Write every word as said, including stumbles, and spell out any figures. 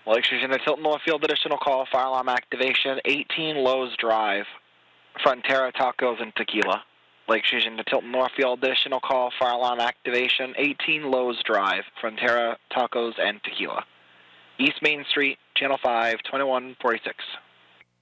Lake Station to Tilton Northfield, additional call, fire alarm activation, eighteen Lowe's Drive, Frontera Tacos and Tequila. Lake Station to Tilton Northfield, additional call, fire alarm activation, eighteen Lowe's Drive, Frontera Tacos and Tequila. East Main Street, Channel five, twenty-one forty-six.